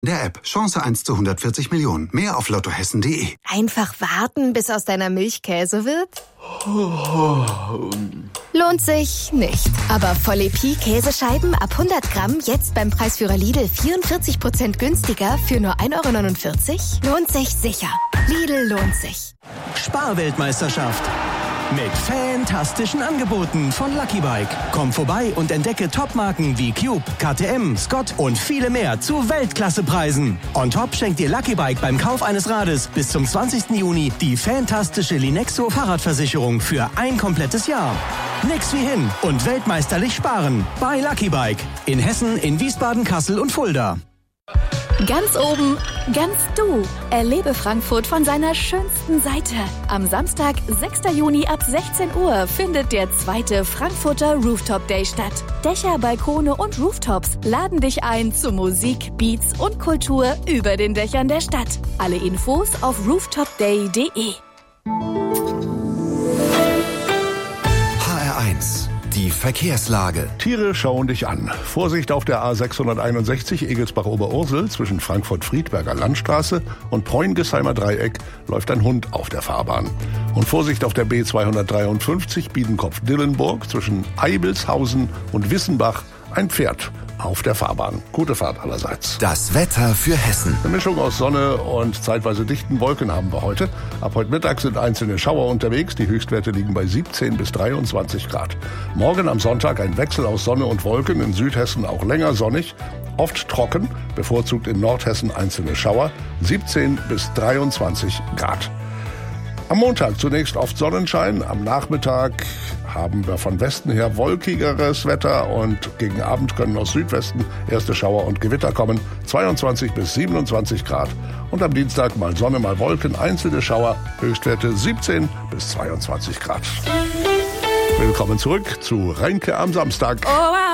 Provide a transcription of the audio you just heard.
Der App. Chance 1 zu 140 Millionen. Mehr auf lottohessen.de. Einfach warten, bis aus deiner Milch Käse wird? Lohnt sich nicht. Aber Voll-EP-Käsescheiben ab 100 Gramm jetzt beim Preisführer Lidl 44% günstiger für nur 1,49 €? Lohnt sich sicher. Lidl lohnt sich. Sparweltmeisterschaft. Mit fantastischen Angeboten von Lucky Bike. Komm vorbei und entdecke Topmarken wie Cube, KTM, Scott und viele mehr zu Weltklassepreisen. On top schenkt dir Lucky Bike beim Kauf eines Rades bis zum 20. Juni die fantastische Linexo Fahrradversicherung für ein komplettes Jahr. Nix wie hin und weltmeisterlich sparen bei Lucky Bike. In Hessen, in Wiesbaden, Kassel und Fulda. Ganz oben, ganz du. Erlebe Frankfurt von seiner schönsten Seite. Am Samstag, 6. Juni ab 16 Uhr findet der 2. Frankfurter Rooftop Day statt. Dächer, Balkone und Rooftops laden dich ein zu Musik, Beats und Kultur über den Dächern der Stadt. Alle Infos auf rooftopday.de. HR1, die Verkehrslage. Tiere schauen dich an. Vorsicht auf der A661 Egelsbach-Oberursel zwischen Frankfurt-Friedberger Landstraße und Preungesheimer Dreieck läuft ein Hund auf der Fahrbahn. Und Vorsicht auf der B253 Biedenkopf-Dillenburg zwischen Eibelshausen und Wissenbach ein Pferd auf der Fahrbahn. Gute Fahrt allerseits. Das Wetter für Hessen. Eine Mischung aus Sonne und zeitweise dichten Wolken haben wir heute. Ab heute Mittag sind einzelne Schauer unterwegs. Die Höchstwerte liegen bei 17 bis 23 Grad. Morgen am Sonntag ein Wechsel aus Sonne und Wolken. In Südhessen auch länger sonnig. Oft trocken, bevorzugt in Nordhessen einzelne Schauer. 17 bis 23 Grad. Am Montag zunächst oft Sonnenschein. Am Nachmittag haben wir von Westen her wolkigeres Wetter und gegen Abend können aus Südwesten erste Schauer und Gewitter kommen. 22 bis 27 Grad. Und am Dienstag mal Sonne, mal Wolken, einzelne Schauer, Höchstwerte 17 bis 22 Grad. Willkommen zurück zu Reinke am Samstag. Oh, wow.